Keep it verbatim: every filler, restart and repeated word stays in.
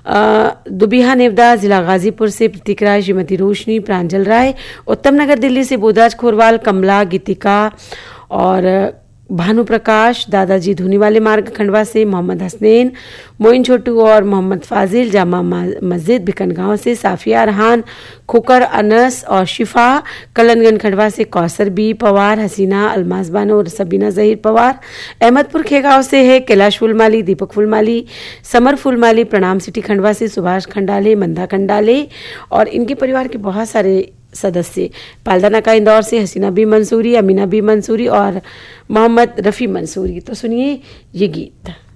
दुबिहा नेवदा जिला गाजीपुर से प्रतीक राय, श्रीमती रोशनी, प्रांजल राय, उत्तम नगर दिल्ली से बोधाज खोरवाल, कमला, गीतिका और भानु प्रकाश, दादाजी धूनीवाले मार्ग खंडवा से मोहम्मद हसनैन, मोइन छोटू और मोहम्मद फाजिल, जामा मस्जिद भिकनगांव से साफिया रहान, खोकर अनस और शिफा, कलनगंज खंडवा से कौसर बी पवार, हसीना अलमाज बानो और सबीना जहीर पवार, अहमदपुर खेगांव से है कैलाश फुलमाली, दीपक फुलमाली, समर फुलमाली, प्रणाम सिटी खंडवा से सुभाष खंडाले, मंदा खंडाले और इनके परिवार के बहुत सारे सदस्य, पालदाना का इंदौर से हसीना बी मंसूरी, अमीना बी मंसूरी और मोहम्मद रफ़ी मंसूरी। तो सुनिए ये गीत।